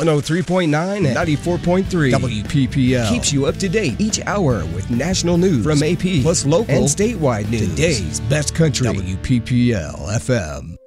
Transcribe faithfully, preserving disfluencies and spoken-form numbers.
one oh three point nine and ninety-four point three W P P L keeps you up to date each hour with national news from A P, plus local and statewide news. Today's best country, W P P L F M.